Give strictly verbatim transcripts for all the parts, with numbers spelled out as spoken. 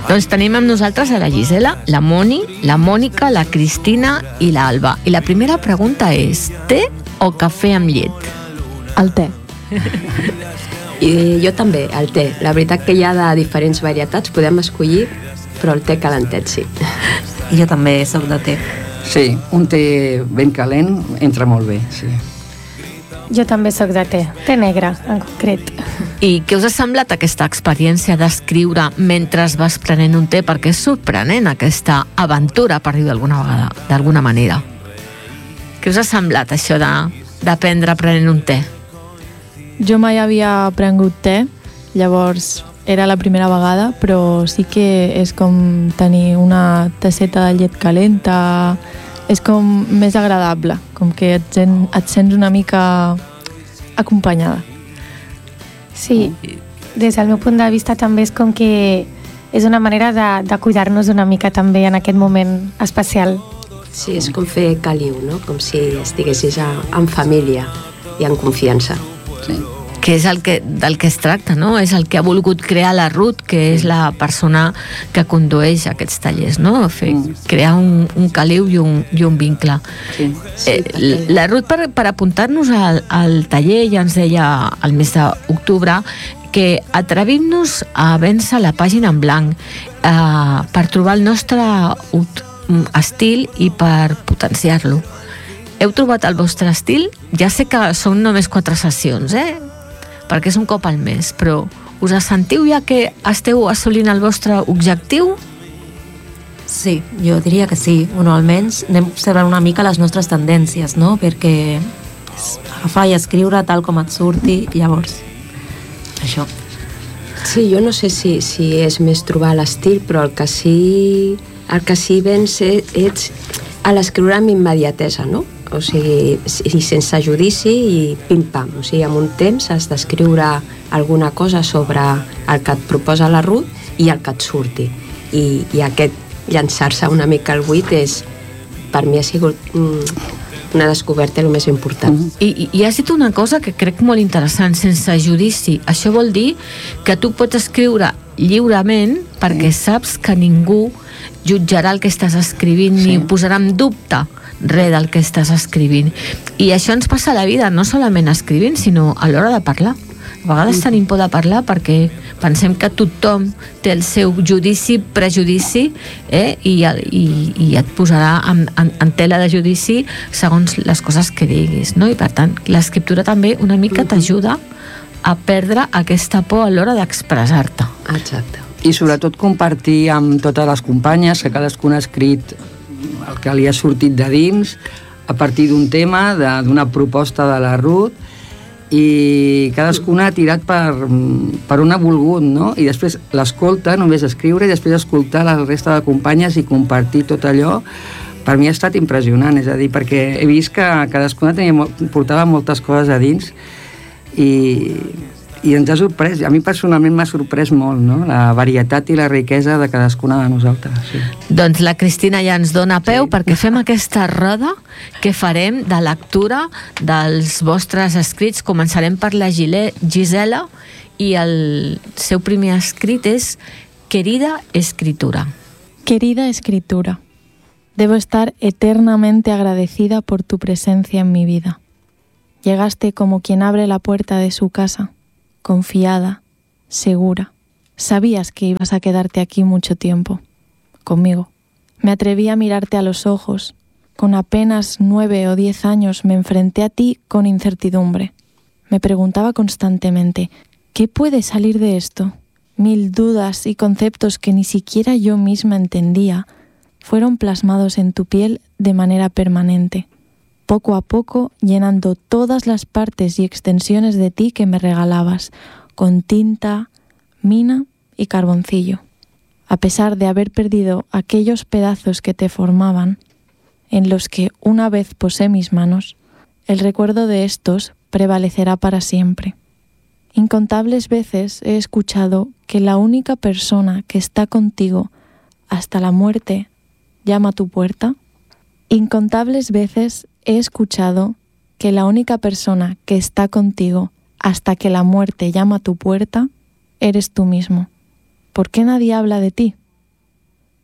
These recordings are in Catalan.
Doncs tenim amb nosaltres a la Gisela, la Moni, la Mònica, la Cristina i l'Alba. I la primera pregunta és, té o cafè amb llet? El té. I jo també, el té. La veritat que hi ha de diferents varietats, podem escollir, però el té calentet sí. I jo també soc de té. Sí, un té ben calent entra molt bé, sí. Jo també sóc de té, té negre en concret. I què us ha semblat aquesta experiència d'escriure mentre vas prenent un té? Perquè és sorprenent aquesta aventura, per dir-ho d'alguna vegada, d'alguna manera. Què us ha semblat això de, d'aprendre prenent un té? Jo mai havia prengut té, llavors era la primera vegada, però sí que és com tenir una tasseta de llet calenta, és com més agradable, com que et, sen, et sents una mica acompanyada. Sí, des del meu punt de vista també és com que és una manera de, de cuidar-nos una mica també en aquest moment especial. Sí, és com fer caliu, no? Com si estiguessis a, en família i en confiança. Sí. Que és el que, del que es tracta, no? És el que ha volgut crear la Ruth, que és la persona que condueix aquests tallers, no? Fer, crear un, un caliu i un, i un vincle. Sí. Eh, la Ruth, per, per apuntar-nos al, al taller, ja ens deia al mes d'octubre que atrevim-nos a vèncer la pàgina en blanc eh, per trobar el nostre estil i per potenciar-lo. Heu trobat el vostre estil? Ja sé que són només quatre sessions, eh? perquè és un cop al mes, però us sentiu ja que esteu assolint el vostre objectiu? Sí, jo diria que sí. Bueno, almenys anem observant una mica les nostres tendències, no? Perquè pues, agafar i escriure tal com et surti, i llavors això. Sí, jo no sé si, si és més trobar l'estil, però el que sí, el que sí vens ets a l'escriure amb immediatesa, no? O sigui, i sense judici i pim-pam. O sigui, en un temps has d'escriure alguna cosa sobre el que et proposa la Ruth i el que et surti. I, i aquest llançar-se una mica al buit és, per mi ha sigut mm, una descoberta el més important. I, i, I has dit una cosa que crec molt interessant, sense judici. Això vol dir que tu pots escriure lliurement perquè saps que ningú jutjarà el que estàs escrivint sí. ni posarà en dubte res del que estàs escrivint. I això ens passa a la vida, no solament escrivint, sinó a l'hora de parlar. A vegades tenim por de parlar perquè pensem que tothom té el seu judici, prejudici, eh? I, i, i et posarà en, en, en tela de judici segons les coses que diguis, no? I per tant, l'escriptura també una mica t'ajuda a perdre aquesta por a l'hora d'expressar-te. Exacte. I sobretot compartir amb totes les companyes que cadascuna ha escrit el que li ha sortit de dins a partir d'un tema, d'una proposta de la Ruth, i cadascuna ha tirat per, per on ha volgut, no? I després l'escolta, només escriure, i després escoltar la resta de companyes i compartir tot allò. Per mi ha estat impressionant, és a dir, perquè he vist que cadascuna tenia, portava moltes coses a dins i, i ens ha sorprès, a mi personalment m'ha sorprès molt, no? La varietat i la riquesa de cadascuna de nosaltres. Sí. Doncs la Cristina ja ens dona peu sí. perquè fem aquesta roda que farem de lectura dels vostres escrits. Començarem per la Gisela i el seu primer escrit és Querida Escritura. Querida Escritura, debo estar eternamente agradecida por tu presencia en mi vida. Llegaste como quien abre la puerta de su casa, confiada, segura. Sabías que ibas a quedarte aquí mucho tiempo, conmigo. Me atreví a mirarte a los ojos. Con apenas nueve o diez años me enfrenté a ti con incertidumbre. Me preguntaba constantemente, ¿qué puede salir de esto? Mil dudas y conceptos que ni siquiera yo misma entendía fueron plasmados en tu piel de manera permanente, poco a poco llenando todas las partes y extensiones de ti que me regalabas, con tinta, mina y carboncillo. A pesar de haber perdido aquellos pedazos que te formaban, en los que una vez posé mis manos, el recuerdo de estos prevalecerá para siempre. Incontables veces he escuchado que la única persona que está contigo hasta la muerte llama a tu puerta. Incontables veces he escuchado que la única persona que está contigo hasta que la muerte llama a tu puerta eres tú mismo. ¿Por qué nadie habla de ti?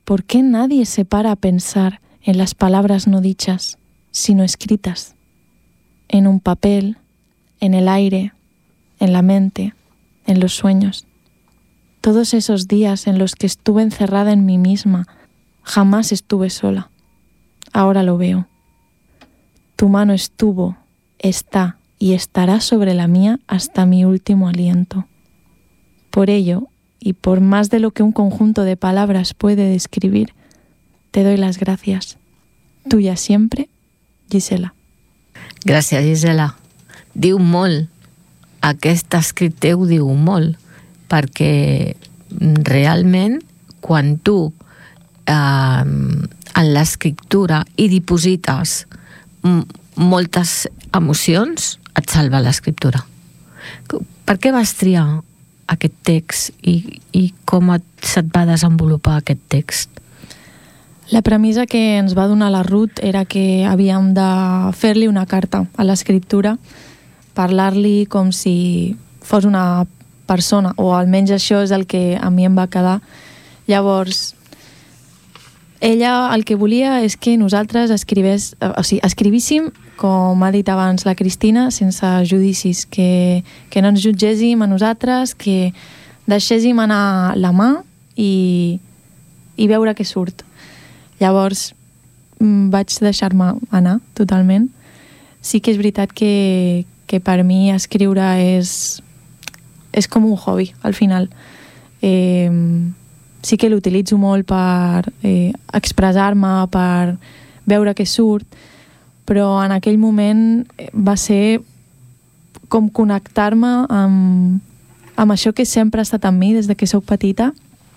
¿por qué nadie se para a pensar en las palabras no dichas, sino escritas? En un papel, en el aire, en la mente, en los sueños. Todos esos días en los que estuve encerrada en mí misma, jamás estuve sola. Ahora lo veo. Tu mano estuvo, está y estará sobre la mía hasta mi último aliento. Por ello, y por más de lo que un conjunto de palabras puede describir, te doy las gracias. Tuya siempre, Gisela. Gràcies, Gisela. Diu molt. Aquest escrit teu diu molt, perquè realment quan tu eh, en l'escriptura hi diposites moltes emocions, et salva l'escriptura. Per què vas triar aquest text i, i com et, se't va desenvolupar aquest text? La premissa que ens va donar la Ruth era que havíem de fer-li una carta a l'escriptura, parlar-li com si fos una persona, o almenys això és el que a mi em va quedar. Llavors, ella el que volia és que nosaltres escrivés, o sigui, escrivíssim, com ha dit abans la Cristina, sense judicis, que, que no ens jutgéssim a nosaltres, que deixéssim anar la mà i, i veure què surt. Llavors vaig deixar-me anar totalment. Sí que és veritat que, que per mi escriure és, és com un hobby, al final. Eh, sí que l'utilitzo molt per eh, expressar-me, per veure què surt, però en aquell moment va ser com connectar-me amb, amb això que sempre ha estat amb mi des de que sóc petita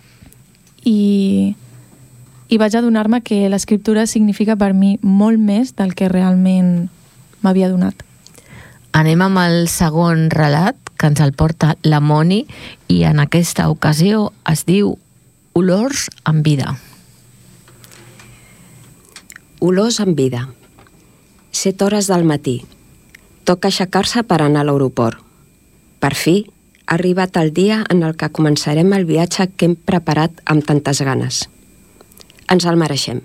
i, i vaig adonar-me que l'escriptura significa per mi molt més del que realment m'havia donat. Anem amb el segon relat, que ens el porta la Moni, i en aquesta ocasió es diu Olors en vida. Olors en vida. Set hores del matí. Toca aixecar-se per anar a l'aeroport. Per fi, ha arribat el dia en el que començarem el viatge que hem preparat amb tantes ganes. Ens el mereixem.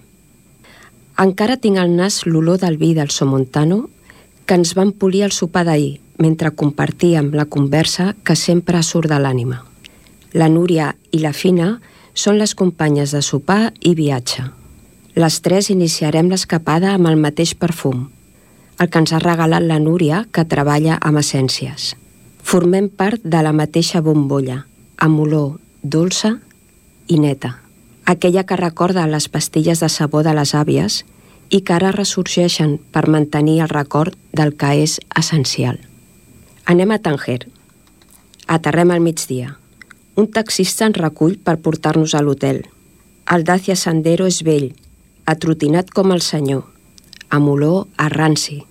Encara tinc al nas l'olor del vi del Somontano que ens van polir el sopar d'ahir mentre compartíem la conversa que sempre surt de l'ànima. La Núria i la Fina són les companyes de sopar i viatge. Les tres iniciarem l'escapada amb el mateix perfum, el que ens ha regalat la Núria, que treballa amb essències. Formem part de la mateixa bombolla, amb olor dolça i neta. Aquella que recorda les pastilles de sabó de les àvies i que ara ressorgeixen per mantenir el record del que és essencial. Anem a Tanger. Aterrem al migdia. Un taxista ens recull per portar-nos a l'hotel. El Dacia Sandero és vell, atrotinat com el senyor, amb olor a ranci.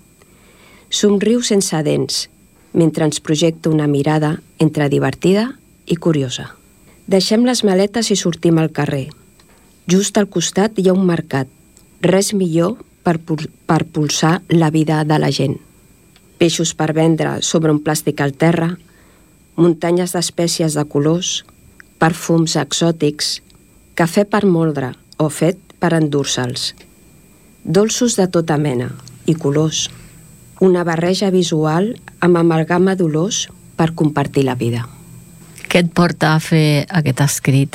Somriu sense dents, mentre ens projecta una mirada entre divertida i curiosa. Deixem les maletes i sortim al carrer. Just al costat hi ha un mercat. Res millor per, per pulsar la vida de la gent. Peixos per vendre sobre un plàstic al terra, muntanyes d'espècies de colors, perfums exòtics, cafè per moldre o fet per endur-se'ls. Dolços de tota mena i colors. Una barreja visual amb amalgama d'olors per compartir la vida. Què et porta a fer aquest escrit?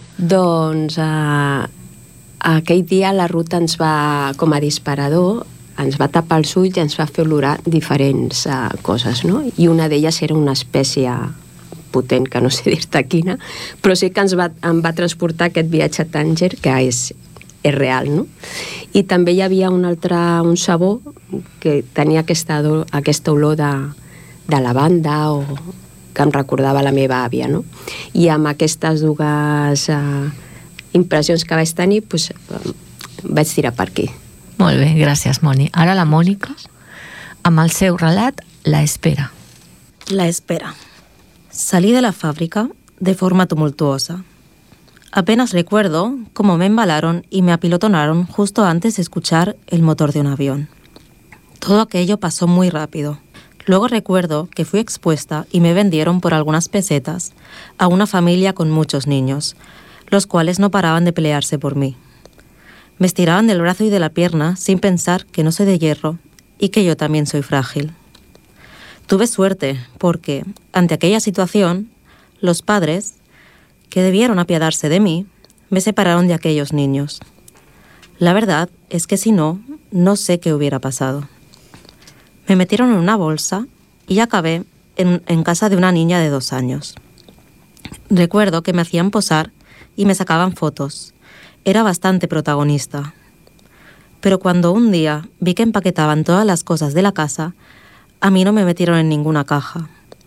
Doncs eh, aquell dia la Ruth ens va, com a disparador, ens va tapar els ulls i ens va fer olorar diferents eh, coses, no? I una d'elles era una espècie potent, que no sé dir-te quina, però sí que ens va, em va transportar aquest viatge a Tanger, que és, és real, no? I també hi havia un altre, un sabó que tenia aquesta, aquesta olor de, de lavanda o que em recordava la meva àvia, no? I amb aquestes dues eh, impressions que vaig tenir, doncs, vaig tirar per aquí. Molt bé, gràcies, Moni. Ara la Mònica, amb el seu relat, La espera. La espera. Salí de la fábrica de forma tumultuosa. Apenas recuerdo cómo me embalaron y me apilotonaron justo antes de escuchar el motor de un avión. Todo aquello pasó muy rápido. Luego recuerdo que fui expuesta y me vendieron por algunas pesetas a una familia con muchos niños. los cuales no paraban de pelearse por mí. Me estiraban del brazo y de la pierna sin pensar que no soy de hierro y que yo también soy frágil. Tuve suerte porque, ante aquella situación, los padres, que debieron apiadarse de mí, me separaron de aquellos niños. La verdad es que si no, no sé qué hubiera pasado. Me metieron en una bolsa y acabé en, en casa de una niña de dos años. Recuerdo que me hacían posar y me sacaban fotos. Era bastante protagonista. Pero cuando un día vi que empaquetaban todas las cosas de la casa, a mí no me metieron en ninguna caja.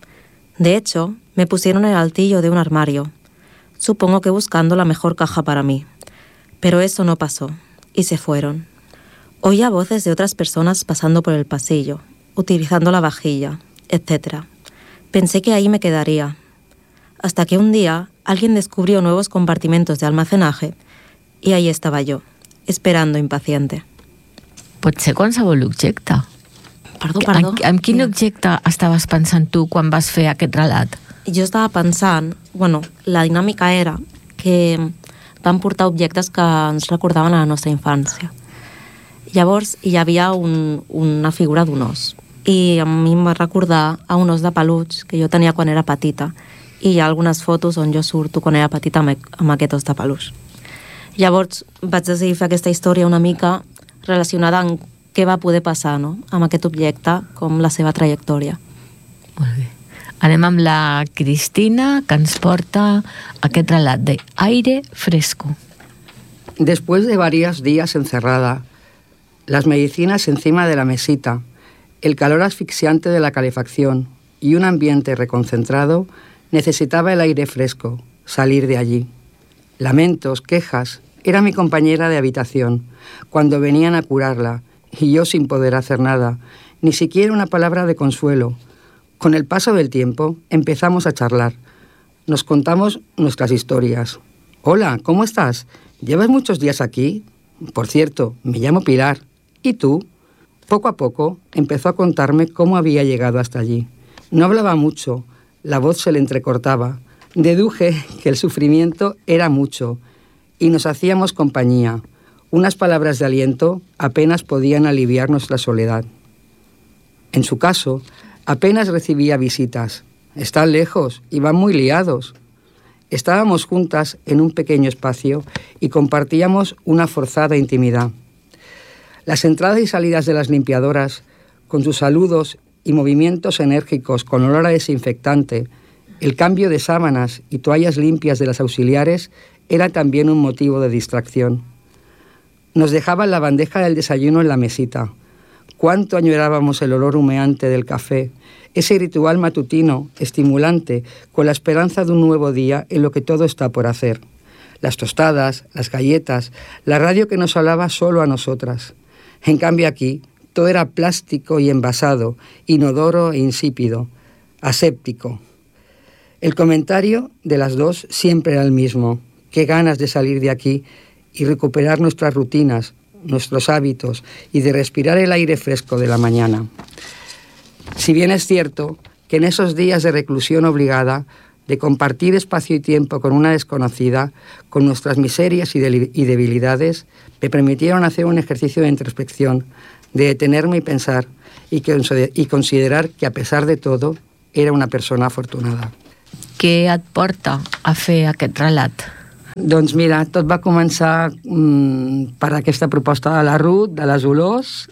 De hecho, me pusieron en el altillo de un armario, supongo que buscando la mejor caja para mí. Pero eso no pasó, y se fueron. Oía voces de otras personas pasando por el pasillo, utilizando la vajilla, etcétera. Pensé que ahí me quedaría, hasta que un día alguien descubrió nuevos compartimentos de almacenaje i ahí estava jo, esperando impaciente. Pot ser qualsevol objecte. Perdó, perdó. En, en quin objecte estaves pensant tu quan vas fer aquest relat? Jo estava pensant, bueno, la dinàmica era que vam portar objectes que ens recordaven a la nostra infància. Llavors hi havia un, una figura d'un os i a mi em va recordar a un os de peluig que jo tenia quan era petita i hi ha algunes fotos on jo surto quan era petita amb, amb aquest os de peluix. Llavors vaig decidir fer aquesta història una mica relacionada amb què va poder passar, no?, amb aquest objecte, com la seva trajectòria. Molt bé. Anem amb la Cristina, que ens porta aquest relat de Aire Fresco. Después de varios días encerrada, las medicinas encima de la mesita, el calor asfixiante de la calefacción y un ambiente reconcentrado, necesitaba el aire fresco, salir de allí. Lamentos, quejas, era mi compañera de habitación, cuando venían a curarla, y yo sin poder hacer nada, ni siquiera una palabra de consuelo. Con el paso del tiempo empezamos a charlar. Nos contamos nuestras historias. Hola, ¿cómo estás? ¿Llevas muchos días aquí? Por cierto, me llamo Pilar. ¿Y tú? Poco a poco empezó a contarme cómo había llegado hasta allí. No hablaba mucho, la voz se le entrecortaba. Deduje que el sufrimiento era mucho y nos hacíamos compañía. Unas palabras de aliento apenas podían aliviar nuestra soledad. En su caso, apenas recibía visitas. Están lejos y van muy liados. Estábamos juntas en un pequeño espacio y compartíamos una forzada intimidad. Las entradas y salidas de las limpiadoras, con sus saludos y movimientos enérgicos con olor a desinfectante, el cambio de sábanas y toallas limpias de las auxiliares era también un motivo de distracción. Nos dejaban la bandeja del desayuno en la mesita. Cuánto añorábamos el olor humeante del café, ese ritual matutino, estimulante, con la esperanza de un nuevo día en lo que todo está por hacer. Las tostadas, las galletas, la radio que nos hablaba solo a nosotras. En cambio aquí, todo era plástico y envasado, inodoro e insípido, aséptico. El comentario de las dos siempre era el mismo. Qué ganas de salir de aquí y recuperar nuestras rutinas, nuestros hábitos y de respirar el aire fresco de la mañana. Si bien es cierto que en esos días de reclusión obligada, de compartir espacio y tiempo con una desconocida, con nuestras miserias y, de- y debilidades, me permitieron hacer un ejercicio de introspección, de detenerme y pensar y, que, y considerar que a pesar de todo era una persona afortunada. Què et porta a fer aquest relat? Doncs mira, tot va començar mm, per aquesta proposta de la Ruth, de les olors,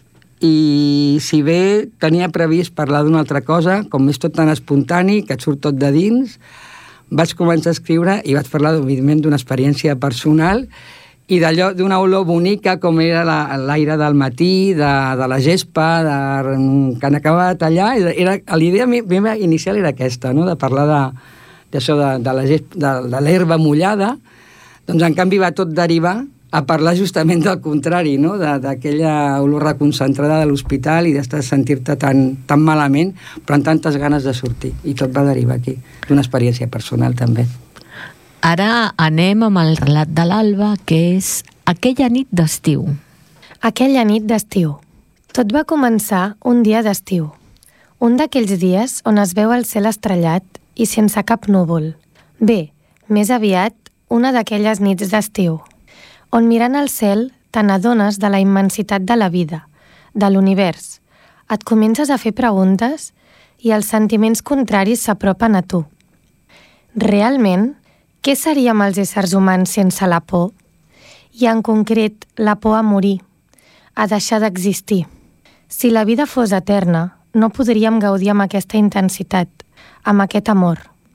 i si bé tenia previst parlar d'una altra cosa, com és tot tan espontani, que et surt tot de dins, vaig començar a escriure i vaig parlar, evidentment, d'una experiència personal i d'allò, d'una olor bonica com era la, l'aire del matí, de, de la gespa, de, que anava de tallar. Era, l'idea meva inicial era aquesta, no?, de parlar de, d'això de, de, la gespa, de, de l'herba mullada. Doncs, en canvi, va tot derivar a parlar justament del contrari, no?, d'aquella olor reconcentrada de l'hospital i d'estar sentir-te tan, tan malament, però amb tantes ganes de sortir. I tot va derivar aquí, d'una experiència personal també. Ara anem amb el relat de l'Alba, que és Aquella nit d'estiu. Aquella nit d'estiu. Tot va començar un dia d'estiu. Un d'aquells dies on es veu el cel estrellat i sense cap núvol. Bé, més aviat una d'aquelles nits d'estiu, on mirant el cel te n'adones de la immensitat de la vida, de l'univers. Et comences a fer preguntes i els sentiments contraris s'apropen a tu. Realment, què seríem els éssers humans sense la por? I en concret, la por a morir, a deixar d'existir. Si la vida fos eterna, no podríem gaudir amb aquesta intensitat, amb aquest amor.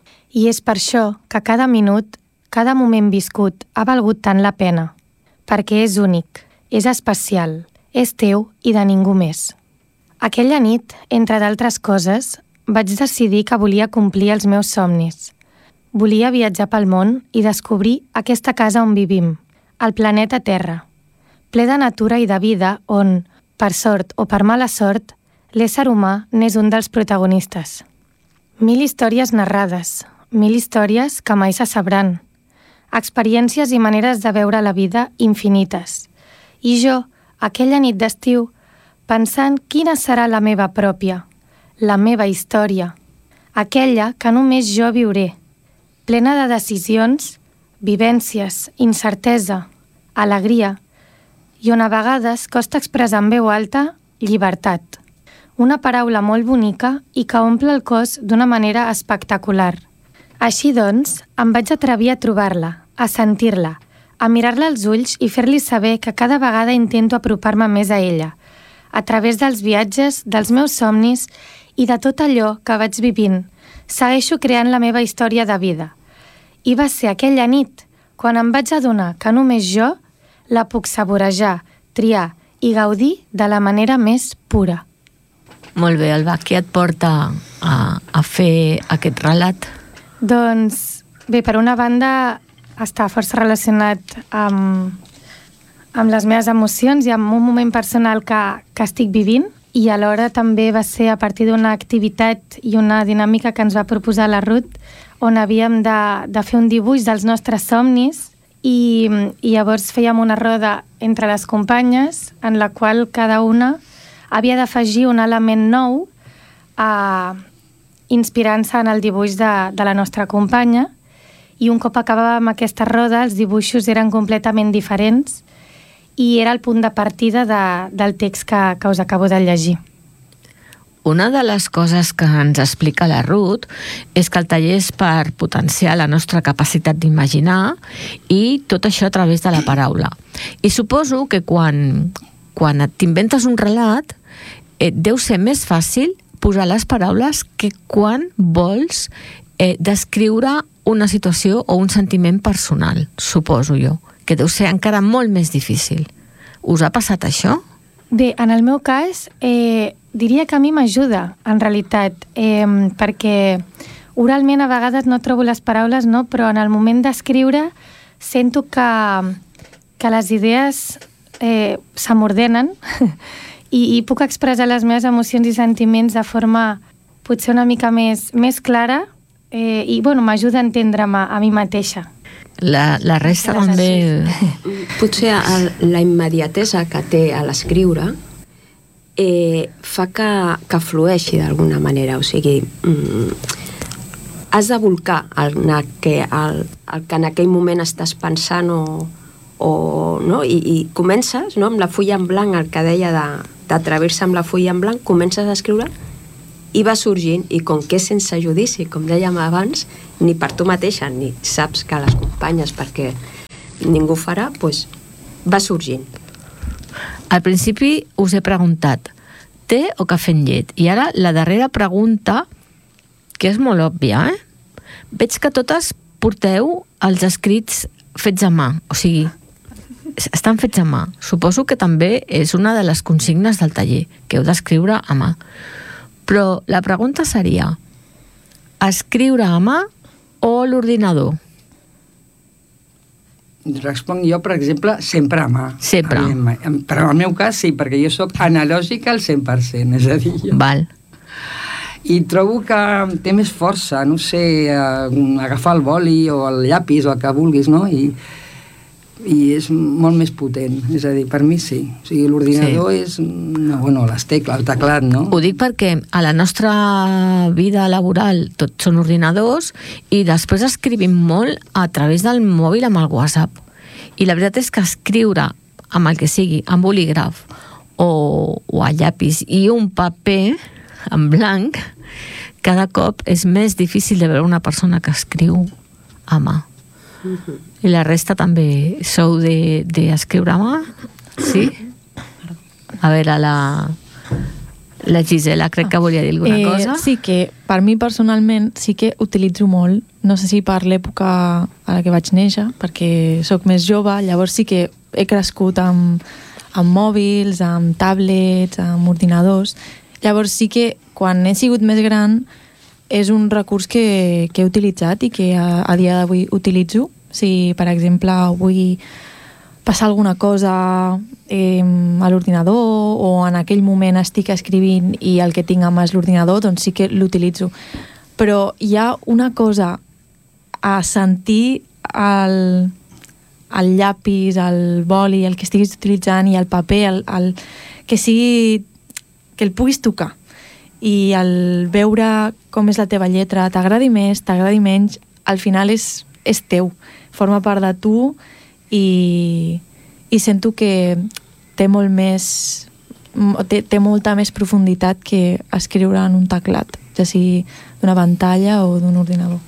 I és per això que cada minut, cada moment viscut ha valgut tant la pena, perquè és únic, és especial, és teu i de ningú més. Aquella nit, entre d'altres coses, vaig decidir que volia complir els meus somnis. Volia viatjar pel món i descobrir aquesta casa on vivim, el planeta Terra, ple de natura i de vida on, per sort o per mala sort, l'ésser humà n'és un dels protagonistes. Mil històries narrades, mil històries que mai se sabran, experiències i maneres de veure la vida infinites. I jo, aquella nit d'estiu, pensant quina serà la meva pròpia, la meva història, aquella que només jo viuré, plena de decisions, vivències, incertesa, alegria, i on a vegades costa expressar en veu alta llibertat. Una paraula molt bonica i que omple el cos d'una manera espectacular. Així doncs, em vaig atrevir a trobar-la, a sentir-la, a mirar-la als ulls i fer-li saber que cada vegada intento apropar-me més a ella, a través dels viatges, dels meus somnis i de tot allò que vaig vivint. Segueixo creant la meva història de vida. I va ser aquella nit quan em vaig adonar que només jo la puc saborejar, triar i gaudir de la manera més pura. Molt bé, Alba, què et porta a, a fer aquest relat? Doncs, bé, per una banda està força relacionat amb, amb les meves emocions i amb un moment personal que, que estic vivint, i alhora també va ser a partir d'una activitat i una dinàmica que ens va proposar la Ruth, on havíem de, de fer un dibuix dels nostres somnis, i, i llavors fèiem una roda entre les companyes en la qual cada una havia d'afegir un element nou eh, inspirant-se en el dibuix de, de la nostra companya, i un cop acabàvem aquesta roda els dibuixos eren completament diferents i era el punt de partida de, del text que, que us acabo de llegir. Una de les coses que ens explica la Ruth és que el taller és per potenciar la nostra capacitat d'imaginar, i tot això a través de la paraula. I suposo que quan, quan t'inventes un relat eh, deu ser més fàcil posar les paraules que quan vols eh, descriure una situació o un sentiment personal, suposo jo, que deu ser encara molt més difícil. Us ha passat això? Bé, en el meu cas, eh, diria que a mi m'ajuda, en realitat, eh, perquè oralment a vegades no trobo les paraules, no? Però en el moment d'escriure sento que, que les idees eh, se m'ordenen i, i puc expressar les meves emocions i sentiments de forma potser una mica més, més clara, eh, i bueno, m'ajuda a entendre'm a, a mi mateixa. La, la resta també... Potser el, la immediatesa que té a l'escriure eh, fa que, que flueixi d'alguna manera, o sigui, mm, has de volcar el, el, que, el, el que en aquell moment estàs pensant o, o, no? I, i comences, no? Amb la fulla en blanc, el que deia d'atrevir-se amb la fulla en blanc, comences a escriure i va sorgint, i com que és sense judici, com dèiem abans, ni per tu mateixa, ni saps que les companyes, perquè ningú farà, doncs va sorgint. Al principi us he preguntat té o cafè amb llet, i ara la darrera pregunta, que és molt òbvia, eh? Veig que totes porteu els escrits fets a mà, o sigui, estan fets a mà. Suposo que també és una de les consignes del taller, que heu d'escriure a mà. Però la pregunta seria, escriure a mà o l'ordinador? Responc jo, per exemple, sempre a mà. Sempre. Però en el meu cas sí, perquè jo sóc analògica al cent per cent, és a dir... Jo. Val. I trobo que té més força, no sé, agafar el boli o el llapis o el que vulguis, no? I, i és molt més potent, és a dir, per mi sí. O sigui, l'ordinador sí. és... No, bueno, les tecles, el teclat, no? Ho dic perquè a la nostra vida laboral tots són ordinadors i després escrivim molt a través del mòbil amb el WhatsApp. I la veritat és que escriure amb el que sigui, amb bolígraf o, o a llapis i un paper en blanc, cada cop és més difícil de veure una persona que escriu a mà. Uh-huh. I la resta també sou d'escriure de, de a mà? Sí? A veure, la, la Gisela crec que volia dir alguna eh, cosa. Sí, que per mi personalment sí que utilitzo molt, no sé si per l'època a la que vaig néixer, perquè sóc més jove, llavors sí que he crescut amb, amb mòbils, amb tablets, amb ordinadors. Llavors sí que quan he sigut més gran és un recurs que, que he utilitzat i que a, a dia d'avui utilitzo. Si, per exemple, vull passar alguna cosa eh, a l'ordinador o en aquell moment estic escrivint i el que tinc a mà és l'ordinador, doncs sí que l'utilitzo. Però hi ha una cosa a sentir el, el llapis, el boli, el que estiguis utilitzant i el paper, el, el, que sigui que el puguis tocar i el veure com és la teva lletra, t'agradi més, t'agradi menys, al final és, és teu, forma part de tu i, i sento que té molt més té, té molta més profunditat que escriure en un teclat, ja sigui d'una pantalla o d'un ordinador.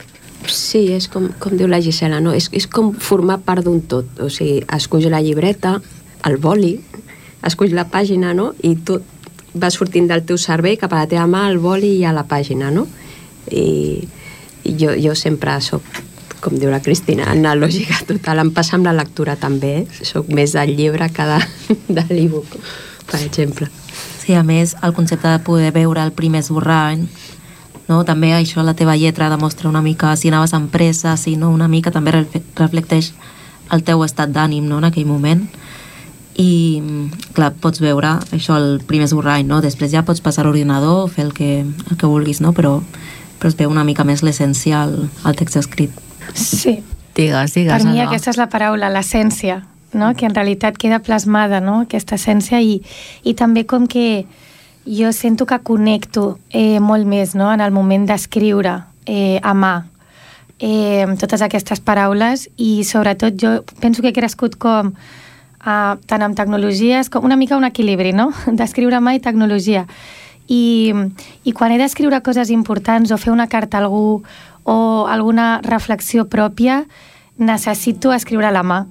Sí, és com, com diu la Gisela, no? És, és com formar part d'un tot, o sigui, esculls la llibreta, el boli, esculls la pàgina, no? I tot va sortint del teu cervell cap a la teva mà, el boli i a la pàgina, no? I, i jo, jo sempre soc, com diu la Cristina, analògica total. Em passa amb la lectura també, eh? Soc més del llibre que de, de l'e-book, per exemple. Sí, a més, el concepte de poder veure el primer esborrany, no? També això, la teva lletra demostra una mica si anaves amb pressa, si no, una mica també reflecteix el teu estat d'ànim, no?, en aquell moment. I, clar, pots veure això, el primer esborrany, no? Després ja pots passar a l'ordinador, fer el que, el que vulguis, no? Però, però es veu una mica més l'essència al text escrit. Sí. Digues, digues. Per mi Alba. aquesta és la paraula, l'essència, no? Que en realitat queda plasmada, no? Aquesta essència i, i també com que jo sento que connecto eh, molt més, no? En el moment d'escriure eh, a mà eh, totes aquestes paraules i sobretot jo penso que he crescut com Uh, tant amb tecnologies, com una mica un equilibri, no? D'escriure mà i tecnologia. I, i quan he d'escriure coses importants o fer una carta a algú o alguna reflexió pròpia, necessito escriure a la mà.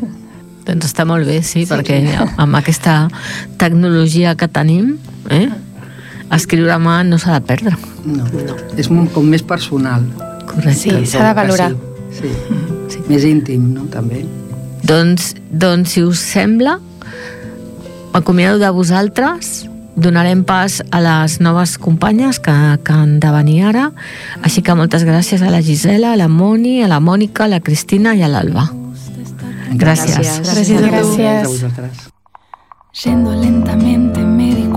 Doncs està molt bé, sí, sí, perquè amb aquesta tecnologia que tenim, eh, escriure a mà no s'ha de perdre. No, no. És molt, com més personal. Correcte. Sí, s'ha de valorar. Sí. Sí. Sí. Més íntim, no?, també. Doncs, doncs, si us sembla, m'acomiado de vosaltres, donarem pas a les noves companyes que, que han de venir ara, així que moltes gràcies a la Gisela, a la Moni, a la Mònica, a la Cristina i a l'Alba. Gràcies. Gràcies. Gràcies. Gràcies a vosaltres. Yendo lentamente me di